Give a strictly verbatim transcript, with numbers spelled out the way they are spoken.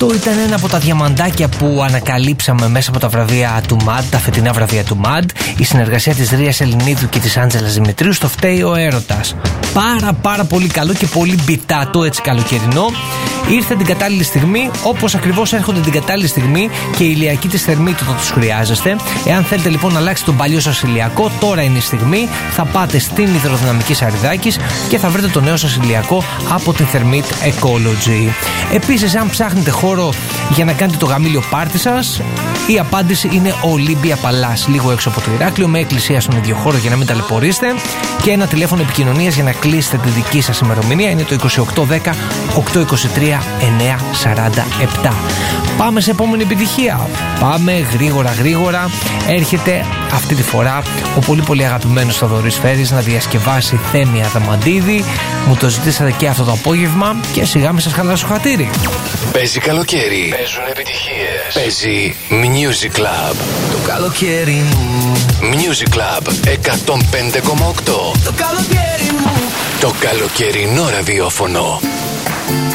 Αυτό ήταν ένα από τα διαμαντάκια που ανακαλύψαμε μέσα από τα βραβεία του μαντ, τα φετινά βραβεία του μαντ. Η συνεργασία της Ρίας Ελληνίδου και της Άντζελας Δημητρίου στο Φταίει ο Έρωτας. Πάρα πάρα πολύ καλό και πολύ μπιτάτο, έτσι καλοκαιρινό. Ήρθε την κατάλληλη στιγμή, όπως ακριβώς έρχονται την κατάλληλη στιγμή και η ηλιακή της θερμίτου όταν τους χρειάζεστε. Εάν θέλετε λοιπόν να αλλάξετε τον παλιό σας ηλιακό, τώρα είναι η στιγμή. Θα πάτε στην Υδροδυναμική Σαριδάκης και θα βρείτε το νέο σας ηλιακό από την Thermit Ecology. Επίσης, αν ψάχνετε χώρο για να κάνετε το γαμήλιο πάρτι σας, η απάντηση είναι Olympia Palace, λίγο έξω από το Ηράκλειο, με εκκλησία στον ίδιο χώρο για να μην ταλαιπωρήσετε, και ένα τηλέφωνο επικοινωνίας για να κλείσετε τη δική σας ημερομηνία είναι το είκοσι οκτώ δέκα οκτακόσια είκοσι τρία εννιακόσια σαράντα επτά. Πάμε σε επόμενη επιτυχία. Πάμε γρήγορα γρήγορα. Έρχεται αυτή τη φορά ο πολύ πολύ αγαπημένος Θοδωρής Φέρης να διασκευάσει Θέμη Αδαμαντίδη. Μου το ζητήσατε και αυτό το απόγευμα και σιγά μην σας χαλάσω χατήρι. Παίζει καλοκαίρι. Παίζουν επιτυχίες. Παίζει Music Club. Το καλοκαίρι μου. Music Club εκατόν πέντε κόμμα οκτώ. Το καλοκαίρι μου. Το καλοκαιρινό ραδιόφωνο.